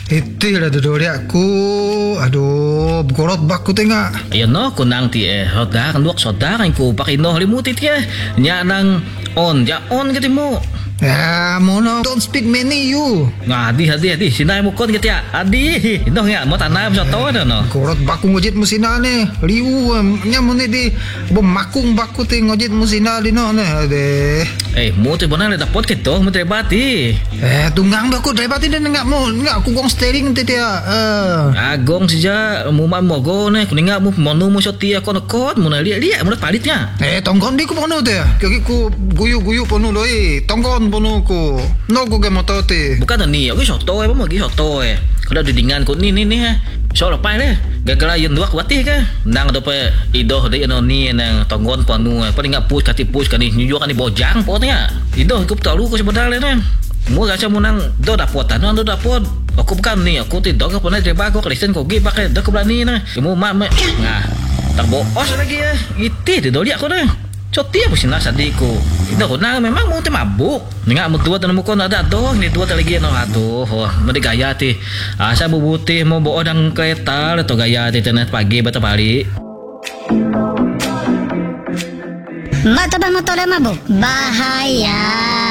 Itu lah duduk aku. Aduh, gorot baku tengah. Ayo no, kunang ti hoda kan duak soda kan ku pakai no limutit ya. Nya nang on gitu mo. Ya, mono don't speak many you. Nah, hadi sinay mo kon gitu ya. Adi, ino nga mo tanay mo sa to no. Gorot baku ngojit musina ne. Liu nya mo ne di bemakung baku te ngojit musina di no ne. Ade. Mo te bonan le dapot kito mo trebati. Tunggang aku debati dan enggak aku gong steering te dia. Agong sija mo mo ne kuninga mo monu mo sotia kon kot mo na liya mo palitnya. Tonggon di ku pono te. Kaki ku guyu pono loi. Tonggon pono ku. No ku ke motote. Bukan ni, aku soto mo gi soto Kalau didingan ko ni so lepai le. Gagala yun duak wati ka. Nang do pa ido de no ni nang tonggon panu paling enggak push kan ni nyujuk kan ni bojang potnya. Ido ku tahu ko sebenarnya ne. Mo gacha mo nang do dapotan do dapot. Aku bukan nih, aku tidak ke pernah coba aku Kristen kok gi pakai dak berani nah. Kamu mama. Nah, tak boos lagi ya. Itu di doli aku dah. Coti apa sih sadiku. Itu kena memang mau mabuk. Nggak mau tua tanam kon ada doh, ini tua lagi no aduh. Mau digaya ti. Asa bubutih mau bawa dang kereta atau gaya ti tenet pagi bata balik. Mbak motor mabuk. Bahaya.